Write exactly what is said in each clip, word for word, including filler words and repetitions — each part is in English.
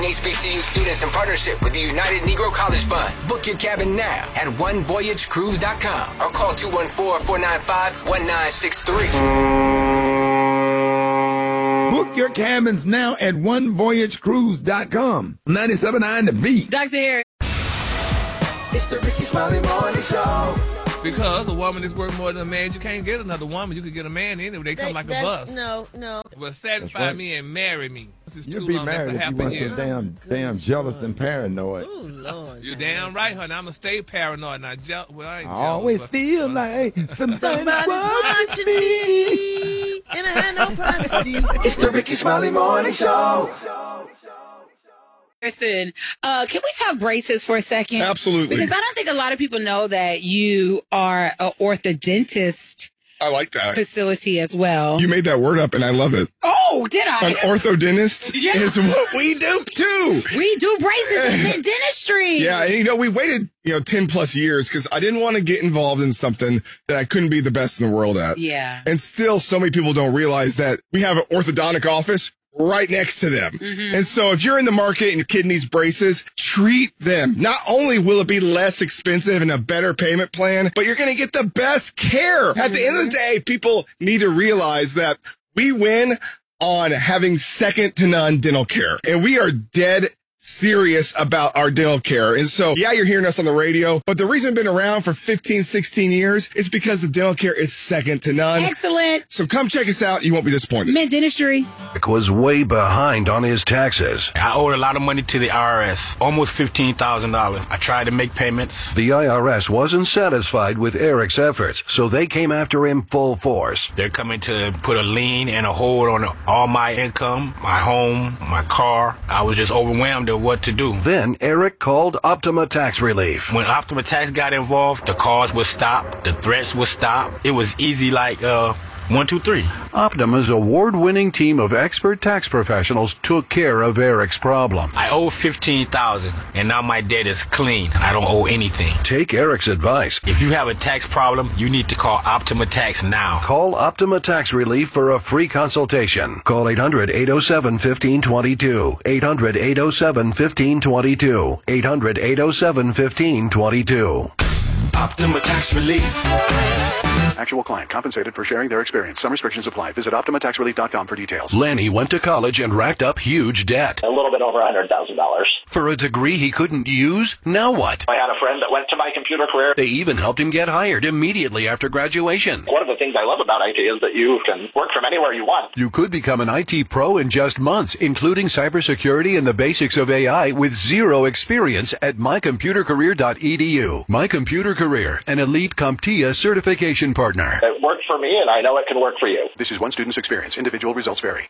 serving H B C U students in partnership with the United Negro College Fund. Book your cabin now at one voyage cruise dot com or call two one four, four nine five, one nine six three. Book your cabins now at one voyage cruise dot com. ninety-seven point nine The Beat. Doctor Harry. It's the Ricky Smiley Morning Show. Because a woman is worth more than a man, you can't get another woman. You could get a man anyway. They come That- like a that's- bus. No, no. But satisfy right. me and marry me. This is You'd too be long. That's married a if half you a weren't year. so damn, damn jealous and paranoid. Ooh, Lord. You're damn right, honey. I'm going to stay paranoid. Now, je- well, I, ain't I jealous, always but- feel like somebody Somebody's watching watching me. me, and I had no privacy. It's the Ricky Smiley Morning Show. Listen, uh, can we talk braces for a second? Absolutely. Because I don't think a lot of people know that you are an orthodontist I like that. facility as well. You made that word up, and I love it. Oh, did I? An orthodontist Yeah. is what we do, too. We do braces in dentistry. Yeah, and you know, we waited, you know, ten plus years because I didn't want to get involved in something that I couldn't be the best in the world at. Yeah. And still, so many people don't realize that we have an orthodontic office right next to them. Mm-hmm. And so if you're in the market and your kid needs braces, treat them. Not only will it be less expensive and a better payment plan, but you're going to get the best care. Mm-hmm. At the end of the day, people need to realize that we win on having second to none dental care. And we are dead serious about our dental care. And so, yeah, you're hearing us on the radio, but the reason we've been around for fifteen, sixteen years is because the dental care is second to none. Excellent. So come check us out. You won't be disappointed. Mint Dentistry. Rick was way behind on his taxes. I owed a lot of money to the I R S, almost fifteen thousand dollars. I tried to make payments. The I R S wasn't satisfied with Eric's efforts, so they came after him full force. They're coming to put a lien and a hold on all my income, my home, my car. I was just overwhelmed at what to do. Then Eric called Optima Tax Relief. When Optima Tax got involved, the calls would stop, the threats would stop. It was easy like, uh, one, two, three. Optima's award-winning team of expert tax professionals took care of Eric's problem. I owe fifteen thousand dollars, and now my debt is clean. I don't owe anything. Take Eric's advice. If you have a tax problem, you need to call Optima Tax now. Call Optima Tax Relief for a free consultation. Call eight hundred, eight oh seven, one five two two. eight hundred, eight oh seven, one five two two. eight hundred, eight oh seven, one five two two. Optima Tax Relief. Actual client compensated for sharing their experience. Some restrictions apply. Visit Optima Tax Relief dot com for details. Lenny went to college and racked up huge debt. A little bit over one hundred thousand dollars. For a degree he couldn't use? Now what? I had a friend that went to my computer career. They even helped him get hired immediately after graduation. One of the things I love about I T is that you can work from anywhere you want. You could become an I T pro in just months, including cybersecurity and the basics of A I with zero experience at my computer career dot e d u. My Computer Career, an elite CompTIA certification partner. It worked for me, and I know it can work for you. This is one student's experience. Individual results vary.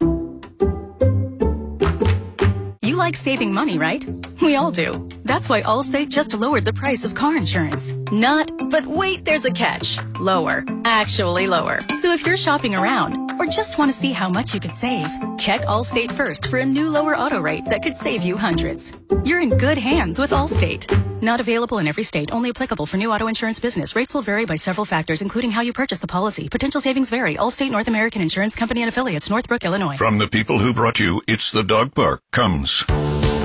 You like saving money, right? We all do. That's why Allstate just lowered the price of car insurance. Not, but wait, there's a catch. Lower. Actually lower. So if you're shopping around or just want to see how much you could save, check Allstate first for a new lower auto rate that could save you hundreds. You're in good hands with Allstate. Not available in every state. Only applicable for new auto insurance business. Rates will vary by several factors, including how you purchase the policy. Potential savings vary. Allstate North American Insurance Company and affiliates, Northbrook, Illinois. From the people who brought you It's the Dog Park comes